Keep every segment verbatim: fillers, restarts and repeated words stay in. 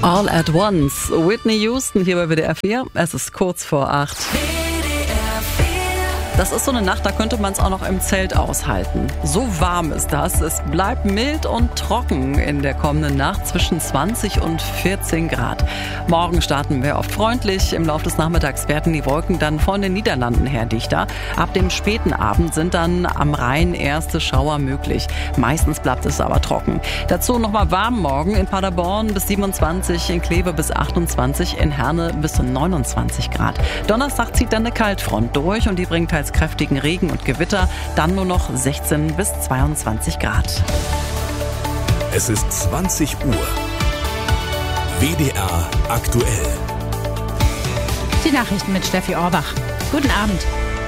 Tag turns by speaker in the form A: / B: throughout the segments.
A: All at Once. Whitney Houston hier bei W D R vier. Es ist kurz vor acht. Das ist so eine Nacht, da könnte man es auch noch im Zelt aushalten. So warm ist das. Es bleibt mild und trocken in der kommenden Nacht zwischen zwanzig und vierzehn Grad. Morgen starten wir oft freundlich. Im Laufe des Nachmittags werden die Wolken dann von den Niederlanden her dichter. Ab dem späten Abend sind dann am Rhein erste Schauer möglich. Meistens bleibt es aber trocken. Dazu nochmal warm morgen in Paderborn bis siebenundzwanzig, in Kleve bis achtundzwanzig, in Herne bis zu neunundzwanzig Grad. Donnerstag zieht dann eine Kaltfront durch und die bringt teils kräftigen Regen und Gewitter, dann nur noch sechzehn bis zweiundzwanzig Grad.
B: Es ist zwanzig Uhr. W D R aktuell.
C: Die Nachrichten mit Steffi Orbach. Guten Abend.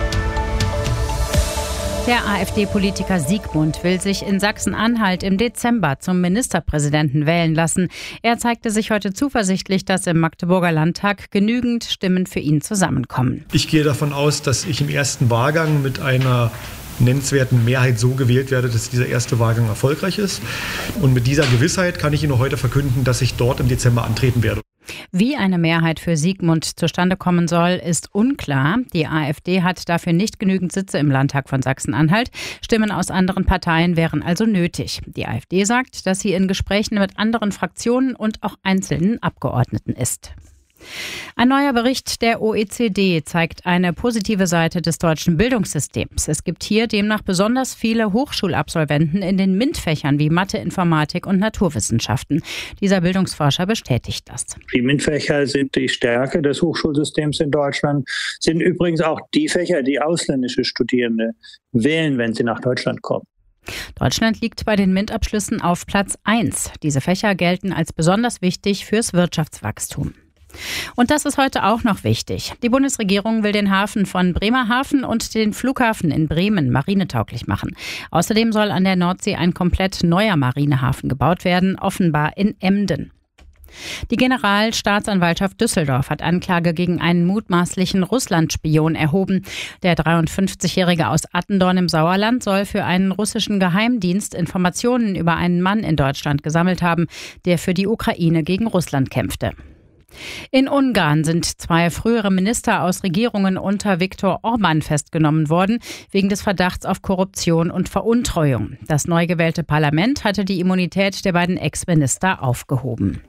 C: Der AfD-Politiker Siegmund will sich in Sachsen-Anhalt im Dezember zum Ministerpräsidenten wählen lassen. Er zeigte sich heute zuversichtlich, dass im Magdeburger Landtag genügend Stimmen für ihn zusammenkommen.
D: Ich gehe davon aus, dass ich im ersten Wahlgang mit einer nennenswerten Mehrheit so gewählt werde, dass dieser erste Wahlgang erfolgreich ist. Und mit dieser Gewissheit kann ich Ihnen heute verkünden, dass ich dort im Dezember antreten werde.
C: Wie eine Mehrheit für Siegmund zustande kommen soll, ist unklar. Die AfD hat dafür nicht genügend Sitze im Landtag von Sachsen-Anhalt. Stimmen aus anderen Parteien wären also nötig. Die AfD sagt, dass sie in Gesprächen mit anderen Fraktionen und auch einzelnen Abgeordneten ist. Ein neuer Bericht der O E C D zeigt eine positive Seite des deutschen Bildungssystems. Es gibt hier demnach besonders viele Hochschulabsolventen in den MINT-Fächern wie Mathe, Informatik und Naturwissenschaften. Dieser Bildungsforscher bestätigt das.
E: Die MINT-Fächer sind die Stärke des Hochschulsystems in Deutschland, sind übrigens auch die Fächer, die ausländische Studierende wählen, wenn sie nach Deutschland kommen.
C: Deutschland liegt bei den MINT-Abschlüssen auf Platz eins. Diese Fächer gelten als besonders wichtig fürs Wirtschaftswachstum. Und das ist heute auch noch wichtig. Die Bundesregierung will den Hafen von Bremerhaven und den Flughafen in Bremen marinetauglich machen. Außerdem soll an der Nordsee ein komplett neuer Marinehafen gebaut werden, offenbar in Emden. Die Generalstaatsanwaltschaft Düsseldorf hat Anklage gegen einen mutmaßlichen Russlandspion erhoben. Der dreiundfünfzigjährige aus Attendorn im Sauerland soll für einen russischen Geheimdienst Informationen über einen Mann in Deutschland gesammelt haben, der für die Ukraine gegen Russland kämpfte. In Ungarn sind zwei frühere Minister aus Regierungen unter Viktor Orbán festgenommen worden, wegen des Verdachts auf Korruption und Veruntreuung. Das neu gewählte Parlament hatte die Immunität der beiden Ex-Minister aufgehoben.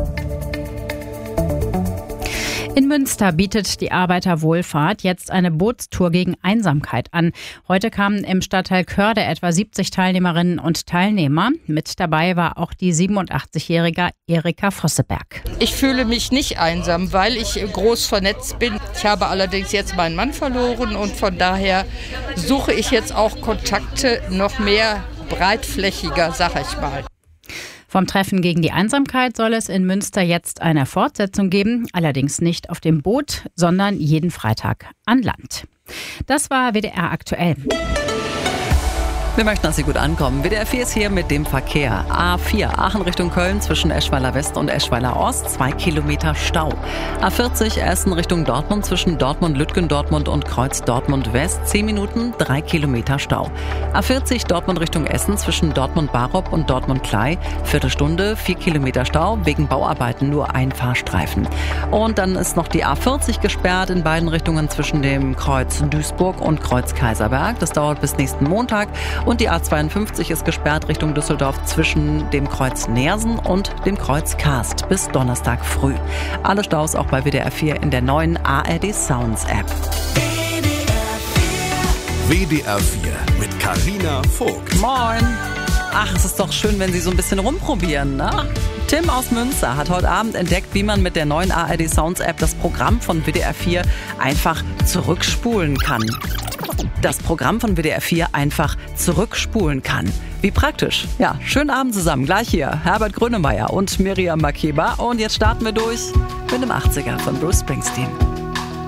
C: In Münster bietet die Arbeiterwohlfahrt jetzt eine Bootstour gegen Einsamkeit an. Heute kamen im Stadtteil Körde etwa siebzig Teilnehmerinnen und Teilnehmer. Mit dabei war auch die siebenundachtzigjährige Erika Vosseberg.
F: Ich fühle mich nicht einsam, weil ich groß vernetzt bin. Ich habe allerdings jetzt meinen Mann verloren und von daher suche ich jetzt auch Kontakte noch mehr breitflächiger, sag ich mal.
C: Vom Treffen gegen die Einsamkeit soll es in Münster jetzt eine Fortsetzung geben, allerdings nicht auf dem Boot, sondern jeden Freitag an Land. Das war W D R aktuell.
A: Wir möchten, dass Sie gut ankommen. W D R vier ist hier mit dem Verkehr. A vier, Aachen Richtung Köln zwischen Eschweiler West und Eschweiler Ost, zwei Kilometer Stau. A vierzig, Essen Richtung Dortmund zwischen Dortmund, Lütgen, Dortmund und Kreuz Dortmund West, zehn Minuten, drei Kilometer Stau. A vierzig, Dortmund Richtung Essen zwischen Dortmund Barop und Dortmund Klei, Viertelstunde, vier Kilometer Stau, wegen Bauarbeiten nur ein Fahrstreifen. Und dann ist noch die A vierzig gesperrt in beiden Richtungen zwischen dem Kreuz Duisburg und Kreuz Kaiserberg. Das dauert bis nächsten Montag. Und die A zweiundfünfzig ist gesperrt Richtung Düsseldorf zwischen dem Kreuz Neersen und dem Kreuz Karst bis Donnerstag früh. Alle Staus auch bei W D R vier in der neuen A R D Sounds App.
B: W D R vier mit Carina Vogt.
A: Moin! Ach, es ist doch schön, wenn Sie so ein bisschen rumprobieren, ne? Tim aus Münster hat heute Abend entdeckt, wie man mit der neuen A R D Sounds App das Programm von W D R vier einfach zurückspulen kann. Das Programm von W D R vier einfach zurückspulen kann. Wie praktisch. Ja, schönen Abend zusammen. Gleich hier Herbert Grönemeyer und Miriam Makeba. Und jetzt starten wir durch mit dem achtziger von Bruce Springsteen.